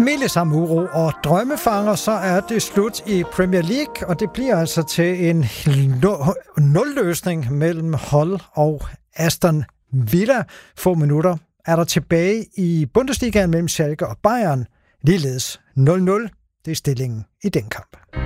Med lidt samme uro og drømmefanger, så er det slut i Premier League, og det bliver altså til en nulløsning mellem Hull og Aston Villa. Få minutter er der tilbage i Bundesligaen mellem Schalke og Bayern. Ligeledes 0-0. Det er stillingen i den kamp.